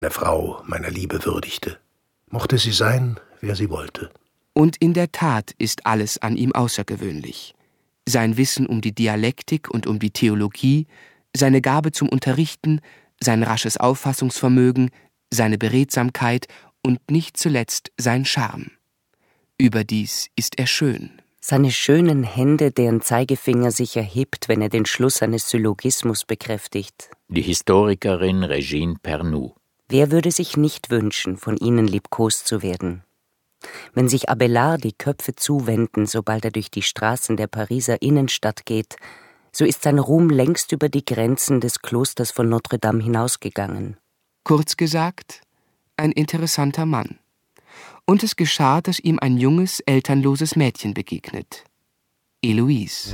eine Frau meiner Liebe würdigte. Mochte sie sein, wer sie wollte. Und in der Tat ist alles an ihm außergewöhnlich. Sein Wissen um die Dialektik und um die Theologie, seine Gabe zum Unterrichten, sein rasches Auffassungsvermögen, seine Beredsamkeit und nicht zuletzt sein Charme. Überdies ist er schön. Seine schönen Hände, deren Zeigefinger sich erhebt, wenn er den Schluss eines Syllogismus bekräftigt. Die Historikerin Régine Pernoud. Wer würde sich nicht wünschen, von ihnen liebkost zu werden? Wenn sich Abélard die Köpfe zuwenden, sobald er durch die Straßen der Pariser Innenstadt geht, so ist sein Ruhm längst über die Grenzen des Klosters von Notre-Dame hinausgegangen. Kurz gesagt, ein interessanter Mann. Und es geschah, dass ihm ein junges, elternloses Mädchen begegnet. Héloïse.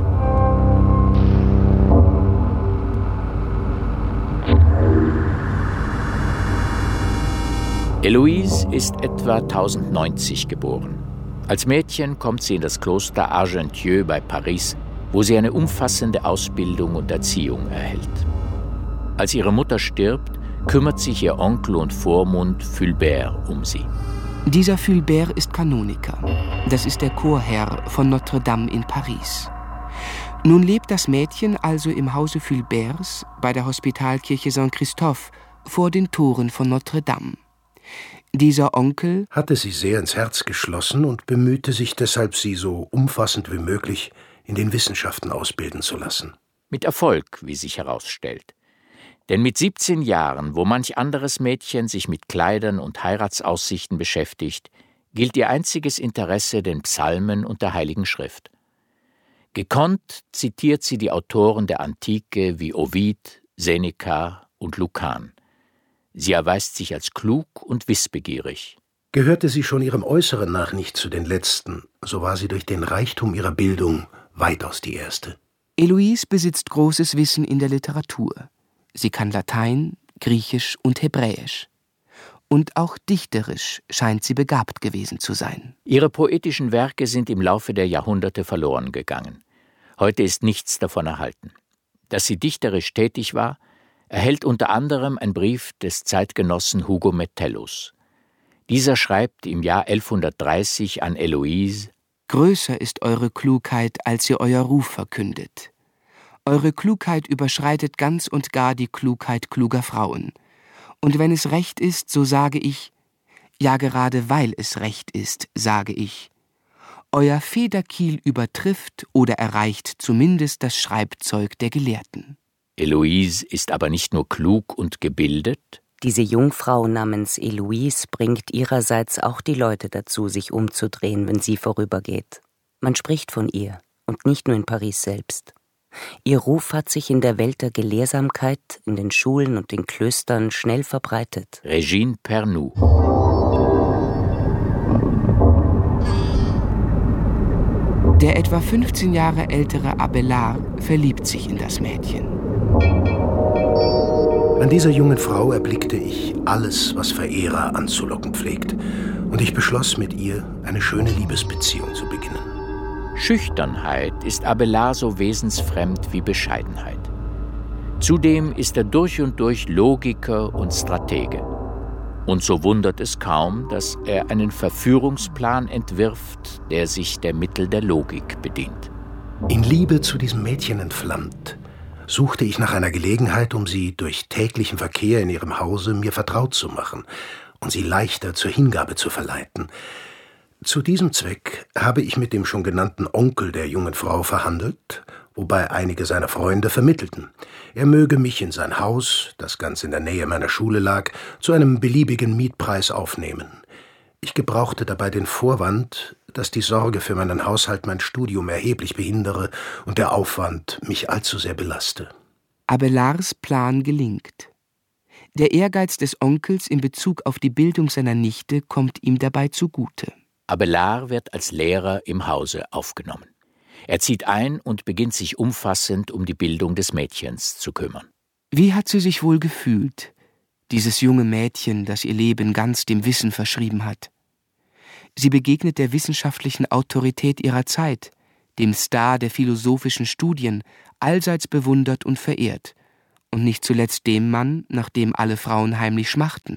Héloïse ist etwa 1090 geboren. Als Mädchen kommt sie in das Kloster Argentieux bei Paris, wo sie eine umfassende Ausbildung und Erziehung erhält. Als ihre Mutter stirbt, kümmert sich ihr Onkel und Vormund Fulbert um sie. Dieser Fulbert ist Kanoniker. Das ist der Chorherr von Notre-Dame in Paris. Nun lebt das Mädchen also im Hause Fulberts bei der Hospitalkirche Saint-Christophe vor den Toren von Notre-Dame. Dieser Onkel hatte sie sehr ins Herz geschlossen und bemühte sich deshalb, sie so umfassend wie möglich in den Wissenschaften ausbilden zu lassen. Mit Erfolg, wie sich herausstellt. Denn mit 17 Jahren, wo manch anderes Mädchen sich mit Kleidern und Heiratsaussichten beschäftigt, gilt ihr einziges Interesse den Psalmen und der Heiligen Schrift. Gekonnt zitiert sie die Autoren der Antike wie Ovid, Seneca und Lucan. Sie erweist sich als klug und wissbegierig. Gehörte sie schon ihrem Äußeren nach nicht zu den Letzten, so war sie durch den Reichtum ihrer Bildung weitaus die Erste. Héloïse besitzt großes Wissen in der Literatur. Sie kann Latein, Griechisch und Hebräisch. Und auch dichterisch scheint sie begabt gewesen zu sein. Ihre poetischen Werke sind im Laufe der Jahrhunderte verloren gegangen. Heute ist nichts davon erhalten. Dass sie dichterisch tätig war, erhält unter anderem ein Brief des Zeitgenossen Hugo Metellus. Dieser schreibt im Jahr 1130 an Héloïse: Größer ist eure Klugheit, als ihr euer Ruf verkündet. Eure Klugheit überschreitet ganz und gar die Klugheit kluger Frauen. Und wenn es recht ist, so sage ich, ja gerade weil es recht ist, sage ich, euer Federkiel übertrifft oder erreicht zumindest das Schreibzeug der Gelehrten. Héloïse ist aber nicht nur klug und gebildet. Diese Jungfrau namens Héloïse bringt ihrerseits auch die Leute dazu, sich umzudrehen, wenn sie vorübergeht. Man spricht von ihr, und nicht nur in Paris selbst. Ihr Ruf hat sich in der Welt der Gelehrsamkeit, in den Schulen und den Klöstern schnell verbreitet. Régine Pernoud. Der etwa 15 Jahre ältere Abélard verliebt sich in das Mädchen. An dieser jungen Frau erblickte ich alles, was Verehrer anzulocken pflegt, und ich beschloss, mit ihr eine schöne Liebesbeziehung zu beginnen. Schüchternheit ist Abélard so wesensfremd wie Bescheidenheit. Zudem ist er durch und durch Logiker und Stratege. Und so wundert es kaum, dass er einen Verführungsplan entwirft, der sich der Mittel der Logik bedient. In Liebe zu diesem Mädchen entflammt, suchte ich nach einer Gelegenheit, um sie durch täglichen Verkehr in ihrem Hause mir vertraut zu machen und sie leichter zur Hingabe zu verleiten. Zu diesem Zweck habe ich mit dem schon genannten Onkel der jungen Frau verhandelt, wobei einige seiner Freunde vermittelten. Er möge mich in sein Haus, das ganz in der Nähe meiner Schule lag, zu einem beliebigen Mietpreis aufnehmen. Ich gebrauchte dabei den Vorwand, dass die Sorge für meinen Haushalt mein Studium erheblich behindere und der Aufwand mich allzu sehr belaste. Abélards Plan gelingt. Der Ehrgeiz des Onkels in Bezug auf die Bildung seiner Nichte kommt ihm dabei zugute. Abélard wird als Lehrer im Hause aufgenommen. Er zieht ein und beginnt sich umfassend um die Bildung des Mädchens zu kümmern. Wie hat sie sich wohl gefühlt, dieses junge Mädchen, das ihr Leben ganz dem Wissen verschrieben hat? Sie begegnet der wissenschaftlichen Autorität ihrer Zeit, dem Star der philosophischen Studien, allseits bewundert und verehrt, und nicht zuletzt dem Mann, nach dem alle Frauen heimlich schmachten.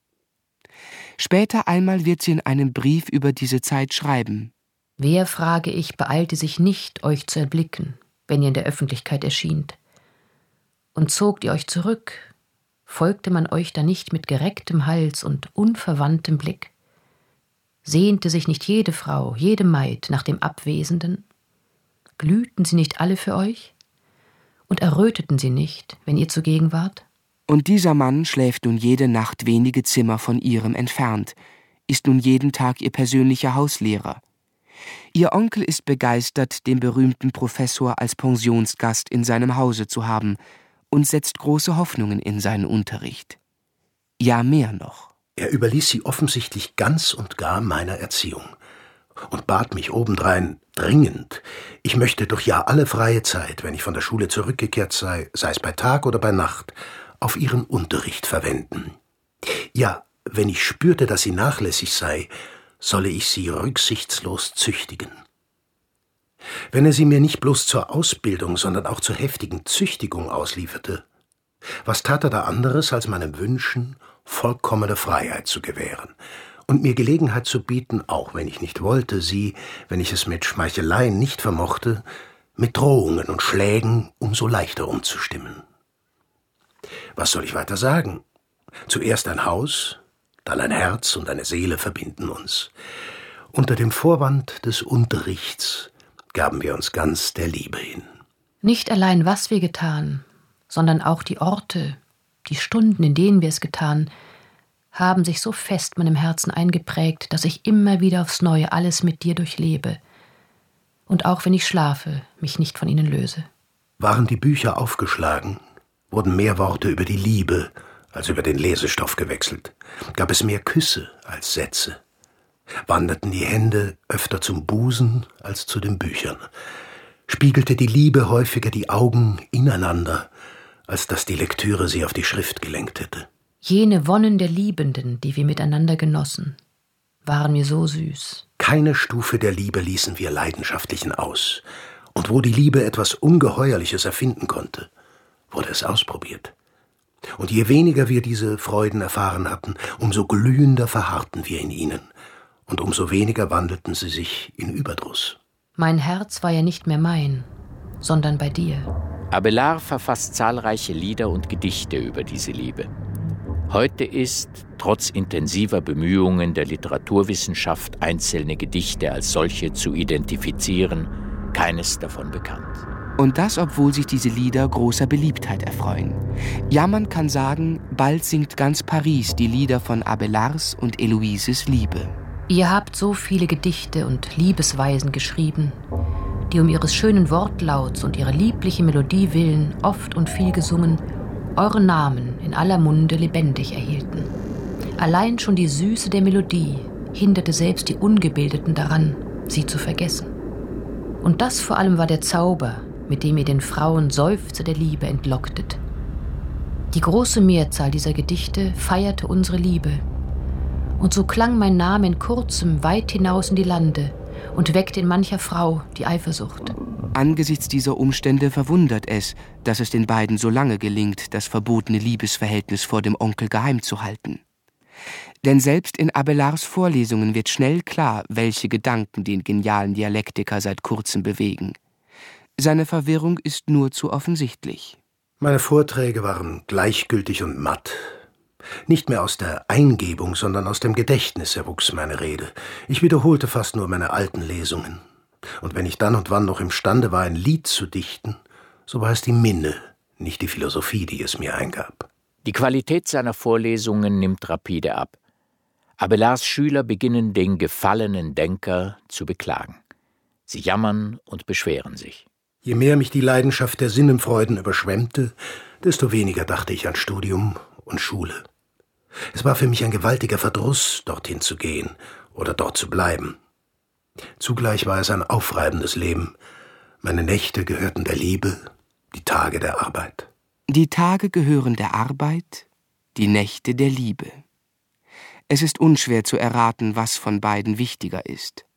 Später einmal wird sie in einem Brief über diese Zeit schreiben: Wer, frage ich, beeilte sich nicht, euch zu erblicken, wenn ihr in der Öffentlichkeit erschient? Und zogt ihr euch zurück, folgte man euch da nicht mit gerecktem Hals und unverwandtem Blick? Sehnte sich nicht jede Frau, jede Maid nach dem Abwesenden? Glühten sie nicht alle für euch? Und erröteten sie nicht, wenn ihr zugegen wart? Und dieser Mann schläft nun jede Nacht wenige Zimmer von ihrem entfernt, ist nun jeden Tag ihr persönlicher Hauslehrer. Ihr Onkel ist begeistert, den berühmten Professor als Pensionsgast in seinem Hause zu haben und setzt große Hoffnungen in seinen Unterricht. Ja, mehr noch. Er überließ sie offensichtlich ganz und gar meiner Erziehung und bat mich obendrein dringend, ich möchte doch ja alle freie Zeit, wenn ich von der Schule zurückgekehrt sei es bei Tag oder bei Nacht, auf ihren Unterricht verwenden. Ja, wenn ich spürte, dass sie nachlässig sei, solle ich sie rücksichtslos züchtigen. Wenn er sie mir nicht bloß zur Ausbildung, sondern auch zur heftigen Züchtigung auslieferte, was tat er da anderes, als meinen Wünschen vollkommene Freiheit zu gewähren und mir Gelegenheit zu bieten, auch wenn ich nicht wollte, sie, wenn ich es mit Schmeicheleien nicht vermochte, mit Drohungen und Schlägen umso leichter umzustimmen. Was soll ich weiter sagen? Zuerst ein Haus, dann ein Herz und eine Seele verbinden uns. Unter dem Vorwand des Unterrichts gaben wir uns ganz der Liebe hin. Nicht allein, was wir getan, sondern auch die Orte, die Stunden, in denen wir es getan, haben sich so fest meinem Herzen eingeprägt, dass ich immer wieder aufs Neue alles mit dir durchlebe und auch wenn ich schlafe, mich nicht von ihnen löse. Waren die Bücher aufgeschlagen, wurden mehr Worte über die Liebe als über den Lesestoff gewechselt, gab es mehr Küsse als Sätze, wanderten die Hände öfter zum Busen als zu den Büchern, spiegelte die Liebe häufiger die Augen ineinander, als dass die Lektüre sie auf die Schrift gelenkt hätte. Jene Wonnen der Liebenden, die wir miteinander genossen, waren mir so süß. Keine Stufe der Liebe ließen wir Leidenschaftlichen aus, und wo die Liebe etwas Ungeheuerliches erfinden konnte, wurde es ausprobiert. Und je weniger wir diese Freuden erfahren hatten, umso glühender verharrten wir in ihnen, und umso weniger wandelten sie sich in Überdruss. Mein Herz war ja nicht mehr mein, sondern bei dir. Abélard verfasst zahlreiche Lieder und Gedichte über diese Liebe. Heute ist, trotz intensiver Bemühungen der Literaturwissenschaft, einzelne Gedichte als solche zu identifizieren, keines davon bekannt. Und das, obwohl sich diese Lieder großer Beliebtheit erfreuen. Ja, man kann sagen, bald singt ganz Paris die Lieder von Abélards und Héloïses Liebe. Ihr habt so viele Gedichte und Liebesweisen geschrieben, die um ihres schönen Wortlauts und ihrer lieblichen Melodie willen, oft und viel gesungen, euren Namen in aller Munde lebendig erhielten. Allein schon die Süße der Melodie hinderte selbst die Ungebildeten daran, sie zu vergessen. Und das vor allem war der Zauber, mit dem ihr den Frauen Seufzer der Liebe entlocktet. Die große Mehrzahl dieser Gedichte feierte unsere Liebe. Und so klang mein Name in kurzem weit hinaus in die Lande und weckte in mancher Frau die Eifersucht. Angesichts dieser Umstände verwundert es, dass es den beiden so lange gelingt, das verbotene Liebesverhältnis vor dem Onkel geheim zu halten. Denn selbst in Abélards Vorlesungen wird schnell klar, welche Gedanken den genialen Dialektiker seit kurzem bewegen. Seine Verwirrung ist nur zu offensichtlich. Meine Vorträge waren gleichgültig und matt. Nicht mehr aus der Eingebung, sondern aus dem Gedächtnis erwuchs meine Rede. Ich wiederholte fast nur meine alten Lesungen. Und wenn ich dann und wann noch imstande war, ein Lied zu dichten, so war es die Minne, nicht die Philosophie, die es mir eingab. Die Qualität seiner Vorlesungen nimmt rapide ab. Abélards Schüler beginnen, den gefallenen Denker zu beklagen. Sie jammern und beschweren sich. Je mehr mich die Leidenschaft der Sinnenfreuden überschwemmte, desto weniger dachte ich an Studium und Schule. Es war für mich ein gewaltiger Verdruss, dorthin zu gehen oder dort zu bleiben. Zugleich war es ein aufreibendes Leben. Meine Nächte gehörten der Liebe, die Tage der Arbeit. Die Tage gehören der Arbeit, die Nächte der Liebe. Es ist unschwer zu erraten, was von beiden wichtiger ist.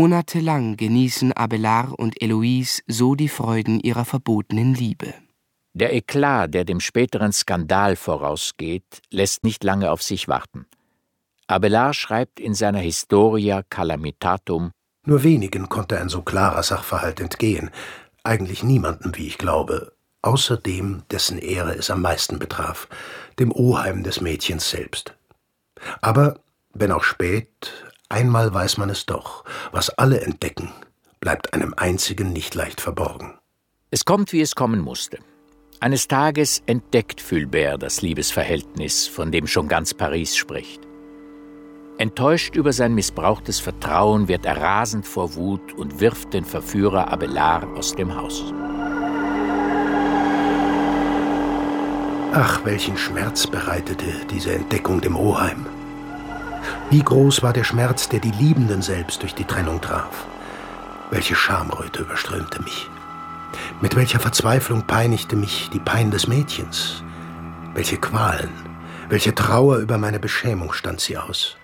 Monatelang genießen Abélard und Héloïse so die Freuden ihrer verbotenen Liebe. Der Eklat, der dem späteren Skandal vorausgeht, lässt nicht lange auf sich warten. Abelard schreibt in seiner Historia Calamitatum: Nur wenigen konnte ein so klarer Sachverhalt entgehen, eigentlich niemandem, wie ich glaube, außer dem, dessen Ehre es am meisten betraf, dem Oheim des Mädchens selbst. Aber, wenn auch spät, einmal weiß man es doch, was alle entdecken, bleibt einem einzigen nicht leicht verborgen. Es kommt, wie es kommen musste. Eines Tages entdeckt Fulbert das Liebesverhältnis, von dem schon ganz Paris spricht. Enttäuscht über sein missbrauchtes Vertrauen wird er rasend vor Wut und wirft den Verführer Abelard aus dem Haus. Ach, welchen Schmerz bereitete diese Entdeckung dem Oheim. Wie groß war der Schmerz, der die Liebenden selbst durch die Trennung traf. Welche Schamröte überströmte mich. Mit welcher Verzweiflung peinigte mich die Pein des Mädchens. Welche Qualen, welche Trauer über meine Beschämung stand sie aus.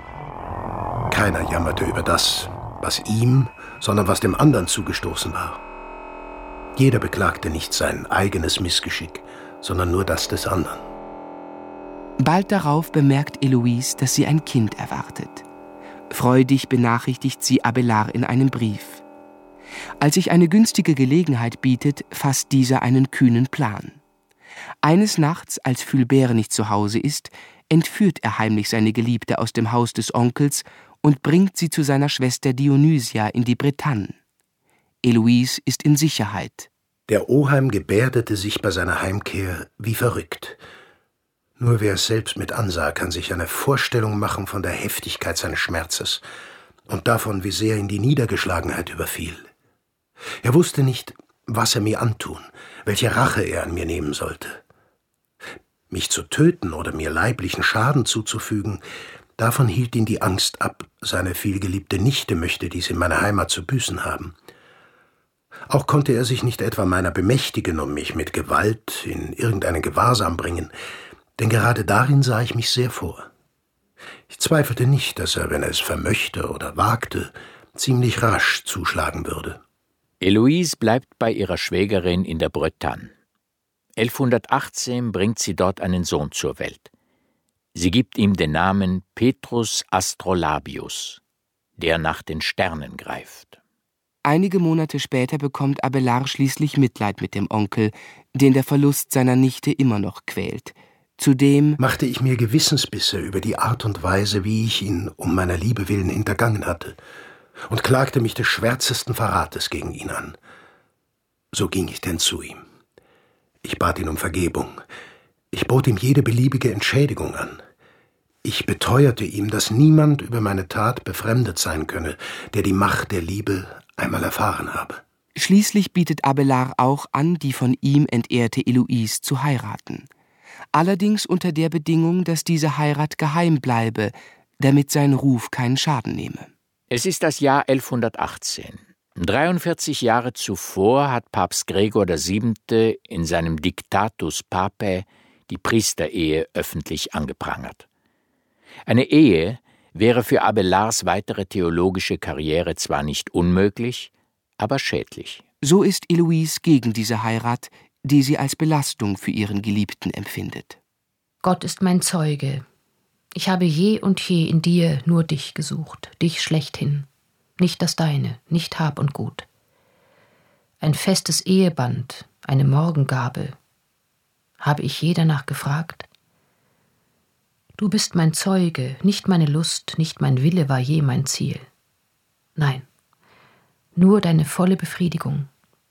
Keiner jammerte über das, was ihm, sondern was dem anderen zugestoßen war. Jeder beklagte nicht sein eigenes Missgeschick, sondern nur das des anderen. Bald darauf bemerkt Heloise, dass sie ein Kind erwartet. Freudig benachrichtigt sie Abelard in einem Brief. Als sich eine günstige Gelegenheit bietet, fasst dieser einen kühnen Plan. Eines Nachts, als Fulbert nicht zu Hause ist, entführt er heimlich seine Geliebte aus dem Haus des Onkels und bringt sie zu seiner Schwester Dionysia in die Bretagne. Heloise ist in Sicherheit. Der Oheim gebärdete sich bei seiner Heimkehr wie verrückt. Nur wer es selbst mit ansah, kann sich eine Vorstellung machen von der Heftigkeit seines Schmerzes und davon, wie sehr ihn die Niedergeschlagenheit überfiel. Er wusste nicht, was er mir antun, welche Rache er an mir nehmen sollte. Mich zu töten oder mir leiblichen Schaden zuzufügen, davon hielt ihn die Angst ab, seine vielgeliebte Nichte möchte dies in meiner Heimat zu büßen haben. Auch konnte er sich nicht etwa meiner bemächtigen und mich mit Gewalt in irgendeinen Gewahrsam bringen, denn gerade darin sah ich mich sehr vor. Ich zweifelte nicht, dass er, wenn er es vermöchte oder wagte, ziemlich rasch zuschlagen würde. Heloise bleibt bei ihrer Schwägerin in der Bretagne. 1118 bringt sie dort einen Sohn zur Welt. Sie gibt ihm den Namen Petrus Astrolabius, der nach den Sternen greift. Einige Monate später bekommt Abelard schließlich Mitleid mit dem Onkel, den der Verlust seiner Nichte immer noch quält. Zudem machte ich mir Gewissensbisse über die Art und Weise, wie ich ihn um meiner Liebe willen hintergangen hatte, und klagte mich des schwärzesten Verrates gegen ihn an. So ging ich denn zu ihm. Ich bat ihn um Vergebung. Ich bot ihm jede beliebige Entschädigung an. Ich beteuerte ihm, dass niemand über meine Tat befremdet sein könne, der die Macht der Liebe einmal erfahren habe. Schließlich bietet Abelard auch an, die von ihm entehrte Heloise zu heiraten. Allerdings unter der Bedingung, dass diese Heirat geheim bleibe, damit sein Ruf keinen Schaden nehme. Es ist das Jahr 1118. 43 Jahre zuvor hat Papst Gregor VII. In seinem Dictatus Papae die Priesterehe öffentlich angeprangert. Eine Ehe wäre für Abelards weitere theologische Karriere zwar nicht unmöglich, aber schädlich. So ist Heloise gegen diese Heirat, die sie als Belastung für ihren Geliebten empfindet. Gott ist mein Zeuge. Ich habe je und je in dir nur dich gesucht, dich schlechthin, nicht das Deine, nicht Hab und Gut. Ein festes Eheband, eine Morgengabe. Habe ich je danach gefragt? Du bist mein Zeuge, nicht meine Lust, nicht mein Wille war je mein Ziel. Nein, nur deine volle Befriedigung.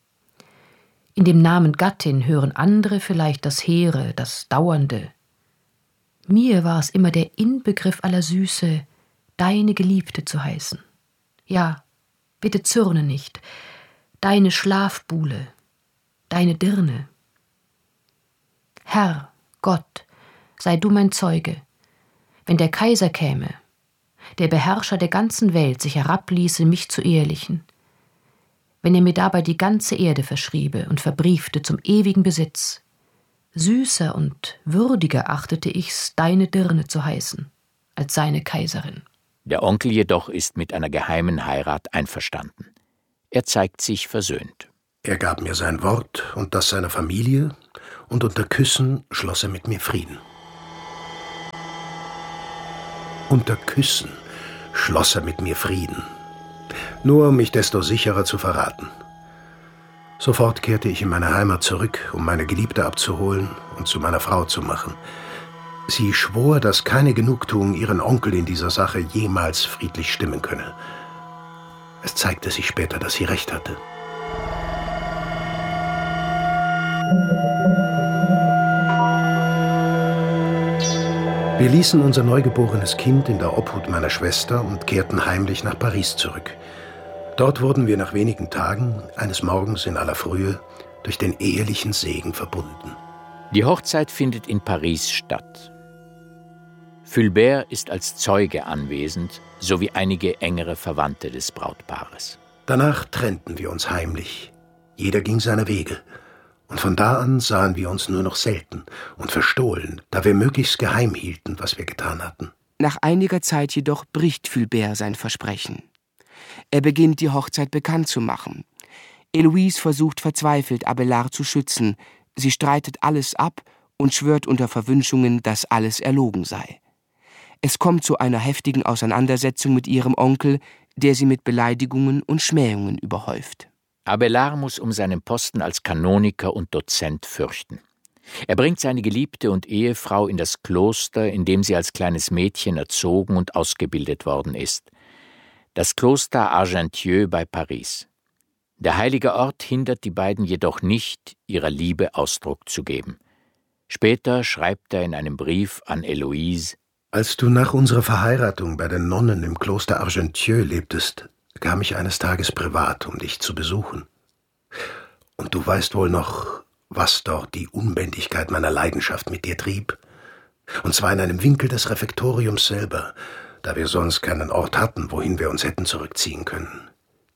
In dem Namen Gattin hören andere vielleicht das Hehre, das Dauernde. Mir war es immer der Inbegriff aller Süße, deine Geliebte zu heißen. Ja, bitte zürne nicht, deine Schlafbuhle, deine Dirne. Herr, Gott, sei du mein Zeuge, wenn der Kaiser käme, der Beherrscher der ganzen Welt sich herabließe, mich zu ehelichen, wenn er mir dabei die ganze Erde verschriebe und verbriefte zum ewigen Besitz, süßer und würdiger achtete ich's, deine Dirne zu heißen, als seine Kaiserin. Der Onkel jedoch ist mit einer geheimen Heirat einverstanden. Er zeigt sich versöhnt. Er gab mir sein Wort und das seiner Familie, und unter Küssen schloss er mit mir Frieden. Unter Küssen schloss er mit mir Frieden, nur um mich desto sicherer zu verraten. Sofort kehrte ich in meine Heimat zurück, um meine Geliebte abzuholen und zu meiner Frau zu machen. Sie schwor, dass keine Genugtuung ihren Onkel in dieser Sache jemals friedlich stimmen könne. Es zeigte sich später, dass sie recht hatte. Wir ließen unser neugeborenes Kind in der Obhut meiner Schwester und kehrten heimlich nach Paris zurück. Dort wurden wir nach wenigen Tagen, eines Morgens in aller Frühe, durch den ehelichen Segen verbunden. Die Hochzeit findet in Paris statt. Fulbert ist als Zeuge anwesend, sowie einige engere Verwandte des Brautpaares. Danach trennten wir uns heimlich. Jeder ging seiner Wege. Und von da an sahen wir uns nur noch selten und verstohlen, da wir möglichst geheim hielten, was wir getan hatten. Nach einiger Zeit jedoch bricht Fulbert sein Versprechen. Er beginnt, die Hochzeit bekannt zu machen. Heloise versucht verzweifelt, Abélard zu schützen. Sie streitet alles ab und schwört unter Verwünschungen, dass alles erlogen sei. Es kommt zu einer heftigen Auseinandersetzung mit ihrem Onkel, der sie mit Beleidigungen und Schmähungen überhäuft. Abélard muss um seinen Posten als Kanoniker und Dozent fürchten. Er bringt seine Geliebte und Ehefrau in das Kloster, in dem sie als kleines Mädchen erzogen und ausgebildet worden ist. Das Kloster Argentieux bei Paris. Der heilige Ort hindert die beiden jedoch nicht, ihrer Liebe Ausdruck zu geben. Später schreibt er in einem Brief an Heloise: Als du nach unserer Verheiratung bei den Nonnen im Kloster Argentieux lebtest, kam ich eines Tages privat, um dich zu besuchen. Und du weißt wohl noch, was dort die Unbändigkeit meiner Leidenschaft mit dir trieb. Und zwar in einem Winkel des Refektoriums selber, da wir sonst keinen Ort hatten, wohin wir uns hätten zurückziehen können.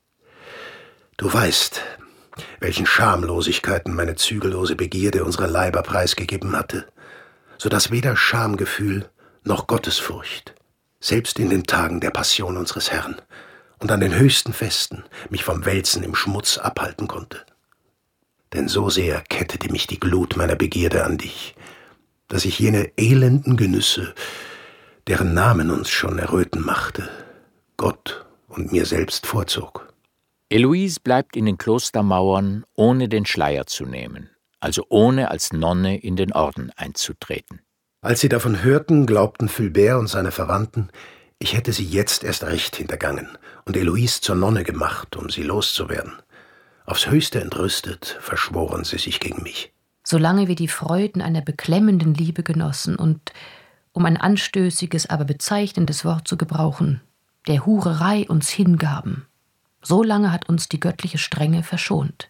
Du weißt, welchen Schamlosigkeiten meine zügellose Begierde unserer Leiber preisgegeben hatte, so dass weder Schamgefühl noch Gottesfurcht, selbst in den Tagen der Passion unseres Herrn und an den höchsten Festen, mich vom Wälzen im Schmutz abhalten konnte. Denn so sehr kettete mich die Glut meiner Begierde an dich, dass ich jene elenden Genüsse, deren Namen uns schon erröten machte, Gott und mir selbst vorzog. Heloise bleibt in den Klostermauern, ohne den Schleier zu nehmen, also ohne als Nonne in den Orden einzutreten. Als sie davon hörten, glaubten Fulbert und seine Verwandten, ich hätte sie jetzt erst recht hintergangen und Heloise zur Nonne gemacht, um sie loszuwerden. Aufs Höchste entrüstet verschworen sie sich gegen mich. Solange wir die Freuden einer beklemmenden Liebe genossen und, um ein anstößiges, aber bezeichnendes Wort zu gebrauchen, der Hurerei uns hingaben, so lange hat uns die göttliche Strenge verschont.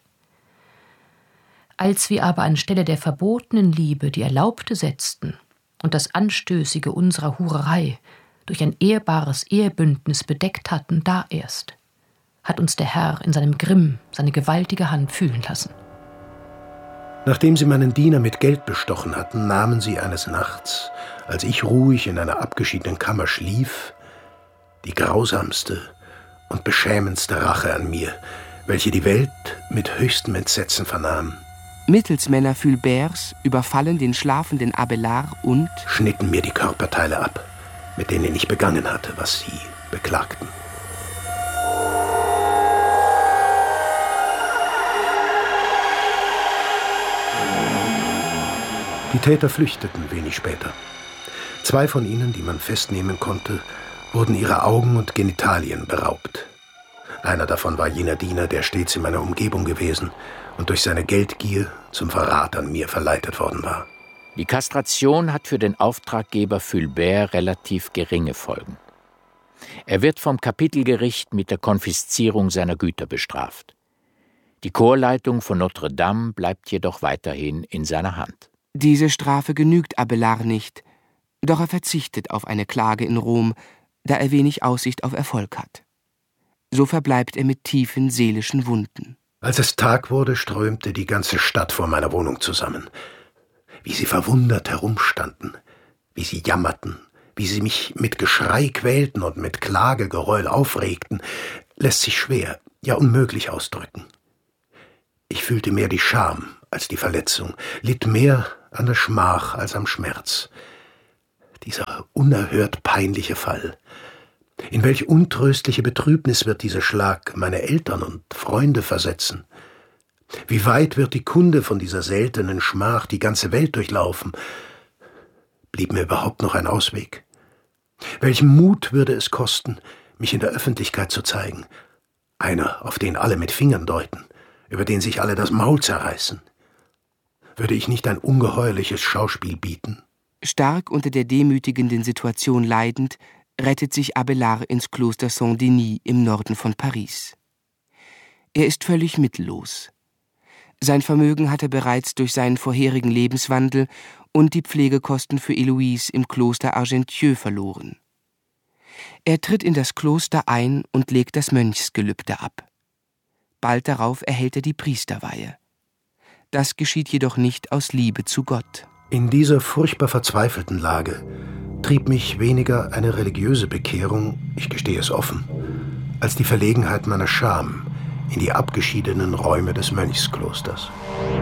Als wir aber anstelle der verbotenen Liebe die erlaubte setzten und das Anstößige unserer Hurerei durch ein ehrbares Ehebündnis bedeckt hatten, da erst hat uns der Herr in seinem Grimm seine gewaltige Hand fühlen lassen. Nachdem sie meinen Diener mit Geld bestochen hatten, nahmen sie eines Nachts, als ich ruhig in einer abgeschiedenen Kammer schlief, die grausamste und beschämendste Rache an mir, welche die Welt mit höchstem Entsetzen vernahm. Mittelsmänner Fulberts überfallen den schlafenden Abélard und schnitten mir die Körperteile ab, mit denen ich begangen hatte, was sie beklagten. Die Täter flüchteten wenig später. 2 von ihnen, die man festnehmen konnte, wurden ihrer Augen und Genitalien beraubt. Einer davon war jener Diener, der stets in meiner Umgebung gewesen und durch seine Geldgier zum Verrat an mir verleitet worden war. Die Kastration hat für den Auftraggeber Fulbert relativ geringe Folgen. Er wird vom Kapitelgericht mit der Konfiszierung seiner Güter bestraft. Die Chorleitung von Notre Dame bleibt jedoch weiterhin in seiner Hand. Diese Strafe genügt Abélard nicht, doch er verzichtet auf eine Klage in Rom, da er wenig Aussicht auf Erfolg hat. So verbleibt er mit tiefen seelischen Wunden. Als es Tag wurde, strömte die ganze Stadt vor meiner Wohnung zusammen. Wie sie verwundert herumstanden, wie sie jammerten, wie sie mich mit Geschrei quälten und mit Klagegeheul aufregten, lässt sich schwer, ja unmöglich ausdrücken. Ich fühlte mehr die Scham als die Verletzung, litt mehr an der Schmach als am Schmerz. Dieser unerhört peinliche Fall. In welch untröstliche Betrübnis wird dieser Schlag meine Eltern und Freunde versetzen? Wie weit wird die Kunde von dieser seltenen Schmach die ganze Welt durchlaufen? Blieb mir überhaupt noch ein Ausweg? Welchen Mut würde es kosten, mich in der Öffentlichkeit zu zeigen? Einer, auf den alle mit Fingern deuten, über den sich alle das Maul zerreißen. Würde ich nicht ein ungeheuerliches Schauspiel bieten? Stark unter der demütigenden Situation leidend, rettet sich Abélard ins Kloster Saint-Denis im Norden von Paris. Er ist völlig mittellos. Sein Vermögen hat er bereits durch seinen vorherigen Lebenswandel und die Pflegekosten für Heloise im Kloster Argentieux verloren. Er tritt in das Kloster ein und legt das Mönchsgelübde ab. Bald darauf erhält er die Priesterweihe. Das geschieht jedoch nicht aus Liebe zu Gott. In dieser furchtbar verzweifelten Lage trieb mich weniger eine religiöse Bekehrung, ich gestehe es offen, als die Verlegenheit meiner Scham in die abgeschiedenen Räume des Mönchsklosters.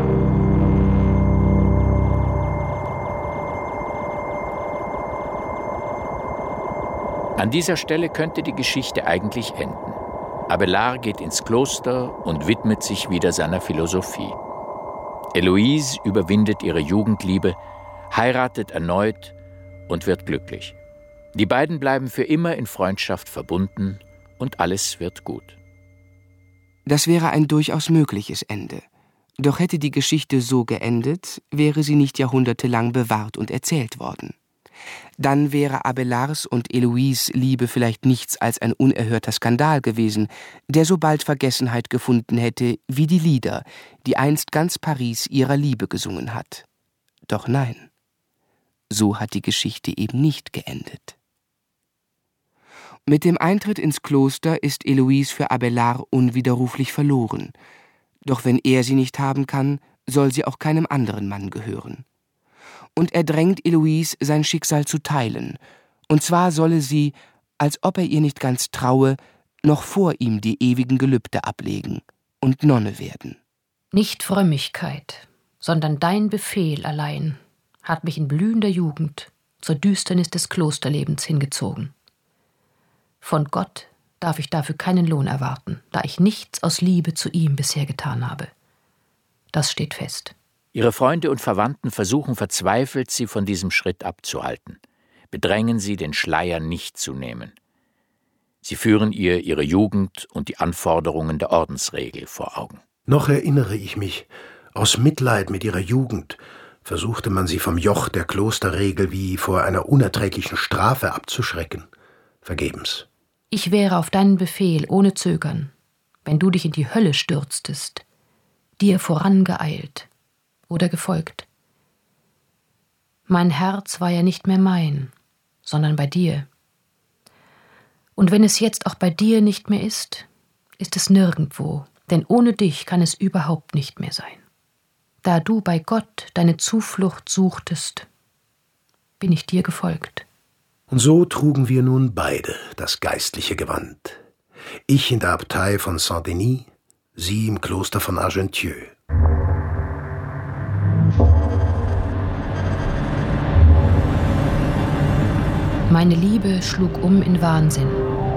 An dieser Stelle könnte die Geschichte eigentlich enden. Abélard geht ins Kloster und widmet sich wieder seiner Philosophie. Heloise überwindet ihre Jugendliebe, heiratet erneut und wird glücklich. Die beiden bleiben für immer in Freundschaft verbunden und alles wird gut. Das wäre ein durchaus mögliches Ende. Doch hätte die Geschichte so geendet, wäre sie nicht jahrhundertelang bewahrt und erzählt worden. Dann wäre Abélards und Heloise' Liebe vielleicht nichts als ein unerhörter Skandal gewesen, der so bald Vergessenheit gefunden hätte wie die Lieder, die einst ganz Paris ihrer Liebe gesungen hat. Doch nein, so hat die Geschichte eben nicht geendet. Mit dem Eintritt ins Kloster ist Heloise für Abélard unwiderruflich verloren. Doch wenn er sie nicht haben kann, soll sie auch keinem anderen Mann gehören. Und er drängt Heloise, sein Schicksal zu teilen. Und zwar solle sie, als ob er ihr nicht ganz traue, noch vor ihm die ewigen Gelübde ablegen und Nonne werden. Nicht Frömmigkeit, sondern dein Befehl allein hat mich in blühender Jugend zur Düsternis des Klosterlebens hingezogen. Von Gott darf ich dafür keinen Lohn erwarten, da ich nichts aus Liebe zu ihm bisher getan habe. Das steht fest. Ihre Freunde und Verwandten versuchen verzweifelt, sie von diesem Schritt abzuhalten, bedrängen sie, den Schleier nicht zu nehmen. Sie führen ihr ihre Jugend und die Anforderungen der Ordensregel vor Augen. Noch erinnere ich mich, aus Mitleid mit ihrer Jugend versuchte man sie vom Joch der Klosterregel wie vor einer unerträglichen Strafe abzuschrecken. Vergebens. Ich wäre auf deinen Befehl ohne Zögern, wenn du dich in die Hölle stürztest, dir vorangeeilt oder gefolgt. Mein Herz war ja nicht mehr mein, sondern bei dir. Und wenn es jetzt auch bei dir nicht mehr ist, ist es nirgendwo, denn ohne dich kann es überhaupt nicht mehr sein. Da du bei Gott deine Zuflucht suchtest, bin ich dir gefolgt. Und so trugen wir nun beide das geistliche Gewand. Ich in der Abtei von Saint-Denis, sie im Kloster von Argentieux. Meine Liebe schlug um in Wahnsinn.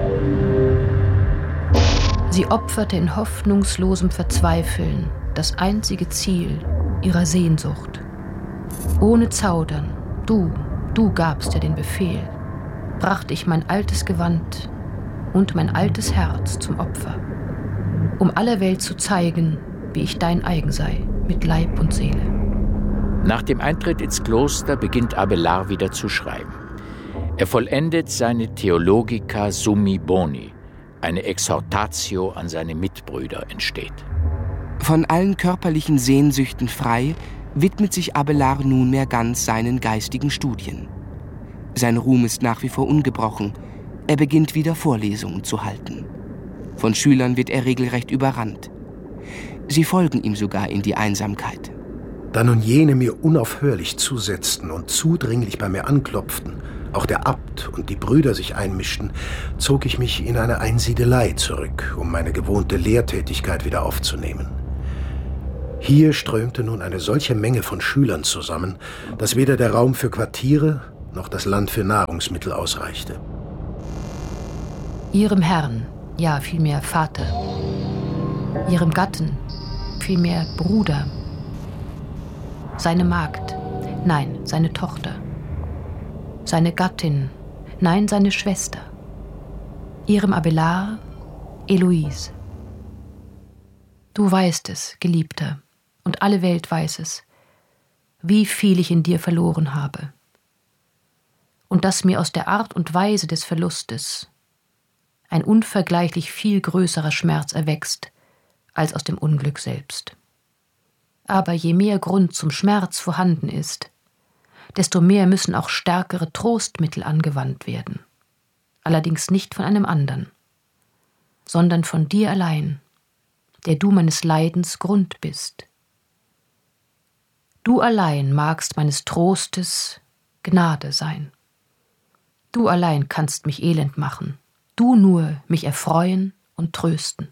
Sie opferte in hoffnungslosem Verzweifeln das einzige Ziel ihrer Sehnsucht. Ohne Zaudern, du gabst ja den Befehl, brachte ich mein altes Gewand und mein altes Herz zum Opfer, um aller Welt zu zeigen, wie ich dein eigen sei, mit Leib und Seele. Nach dem Eintritt ins Kloster beginnt Abélard wieder zu schreiben. Er vollendet seine Theologica Summi Boni, eine Exhortatio an seine Mitbrüder entsteht. Von allen körperlichen Sehnsüchten frei widmet sich Abélard nunmehr ganz seinen geistigen Studien. Sein Ruhm ist nach wie vor ungebrochen. Er beginnt wieder Vorlesungen zu halten. Von Schülern wird er regelrecht überrannt. Sie folgen ihm sogar in die Einsamkeit. Da nun jene mir unaufhörlich zusetzten und zudringlich bei mir anklopften, auch der Abt und die Brüder sich einmischten, zog ich mich in eine Einsiedelei zurück, um meine gewohnte Lehrtätigkeit wieder aufzunehmen. Hier strömte nun eine solche Menge von Schülern zusammen, dass weder der Raum für Quartiere noch das Land für Nahrungsmittel ausreichte. Ihrem Herrn, ja vielmehr Vater, ihrem Gatten, vielmehr Bruder, seine Magd, nein, seine Tochter, seine Gattin, nein, seine Schwester, ihrem Abelard, Heloise. Du weißt es, Geliebter, und alle Welt weiß es, wie viel ich in dir verloren habe, und dass mir aus der Art und Weise des Verlustes ein unvergleichlich viel größerer Schmerz erwächst als aus dem Unglück selbst. Aber je mehr Grund zum Schmerz vorhanden ist, desto mehr müssen auch stärkere Trostmittel angewandt werden, allerdings nicht von einem anderen, sondern von dir allein, der du meines Leidens Grund bist. Du allein magst meines Trostes Gnade sein. Du allein kannst mich elend machen, du nur mich erfreuen und trösten.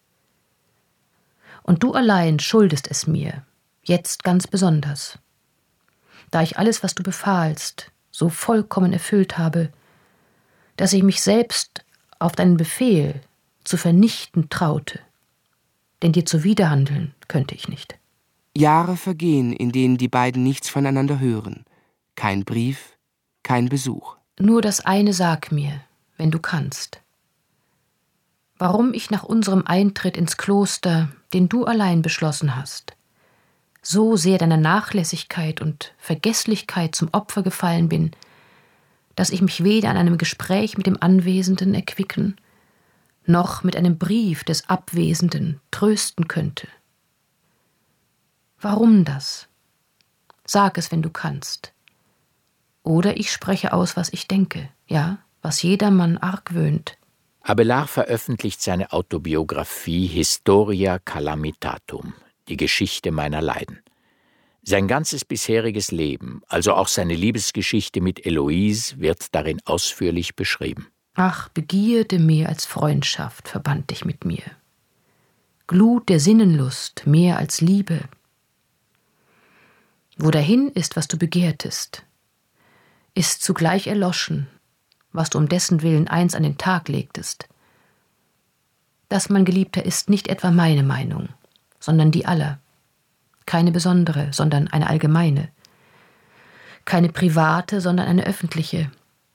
Und du allein schuldest es mir, jetzt ganz besonders, da ich alles, was du befahlst, so vollkommen erfüllt habe, dass ich mich selbst auf deinen Befehl zu vernichten traute, denn dir zuwiderhandeln könnte ich nicht. Jahre vergehen, in denen die beiden nichts voneinander hören. Kein Brief, kein Besuch. Nur das eine sag mir, wenn du kannst. Warum ich nach unserem Eintritt ins Kloster, den du allein beschlossen hast, so sehr deiner Nachlässigkeit und Vergeßlichkeit zum Opfer gefallen bin, dass ich mich weder an einem Gespräch mit dem Anwesenden erquicken, noch mit einem Brief des Abwesenden trösten könnte. Warum das? Sag es, wenn du kannst. Oder ich spreche aus, was ich denke, ja, was jedermann argwöhnt. Abelard veröffentlicht seine Autobiografie Historia Calamitatum, die Geschichte meiner Leiden. Sein ganzes bisheriges Leben, also auch seine Liebesgeschichte mit Heloise, wird darin ausführlich beschrieben. Ach, Begierde mehr als Freundschaft verband dich mit mir. Glut der Sinnenlust mehr als Liebe. Wo dahin ist, was du begehrtest, ist zugleich erloschen, was du um dessen Willen einst an den Tag legtest. Das, mein Geliebter, ist nicht etwa meine Meinung, sondern die aller. Keine besondere, sondern eine allgemeine. Keine private, sondern eine öffentliche.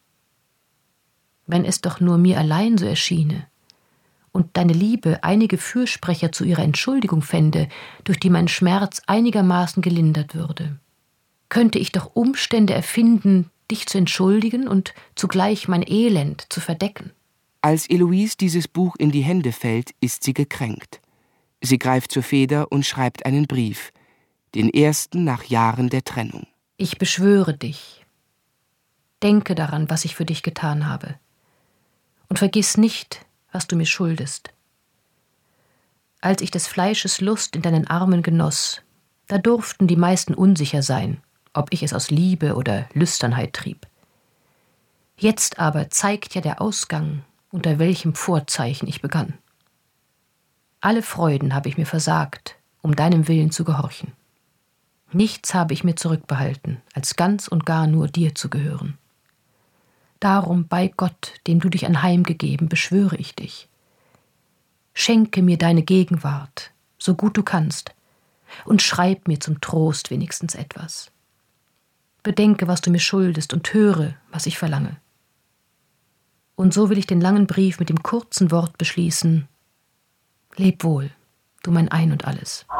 Wenn es doch nur mir allein so erschiene und deine Liebe einige Fürsprecher zu ihrer Entschuldigung fände, durch die mein Schmerz einigermaßen gelindert würde, könnte ich doch Umstände erfinden, dich zu entschuldigen und zugleich mein Elend zu verdecken. Als Heloise dieses Buch in die Hände fällt, ist sie gekränkt. Sie greift zur Feder und schreibt einen Brief, den ersten nach Jahren der Trennung. Ich beschwöre dich. Denke daran, was ich für dich getan habe. Und vergiss nicht, was du mir schuldest. Als ich des Fleisches Lust in deinen Armen genoss, da durften die meisten unsicher sein, ob ich es aus Liebe oder Lüsternheit trieb. Jetzt aber zeigt ja der Ausgang, unter welchem Vorzeichen ich begann. Alle Freuden habe ich mir versagt, um deinem Willen zu gehorchen. Nichts habe ich mir zurückbehalten, als ganz und gar nur dir zu gehören. Darum, bei Gott, dem du dich anheimgegeben, beschwöre ich dich. Schenke mir deine Gegenwart, so gut du kannst, und schreib mir zum Trost wenigstens etwas. Bedenke, was du mir schuldest, und höre, was ich verlange. Und so will ich den langen Brief mit dem kurzen Wort beschließen: Leb wohl, du mein Ein und Alles.